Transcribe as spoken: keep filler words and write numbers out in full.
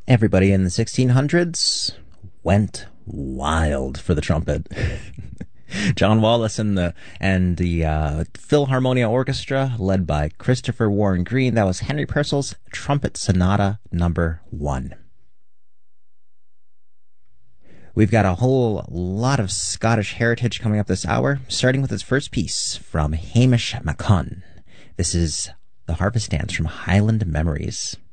Everybody in the sixteen hundreds went wild for the trumpet. John Wallace and the and the uh, Philharmonia Orchestra, led by Christopher Warren Green. That was Henry Purcell's Trumpet Sonata Number One. We've got a whole lot of Scottish heritage coming up this hour, starting with his first piece from Hamish MacCunn. This is The Harvest Dance from Highland Memories.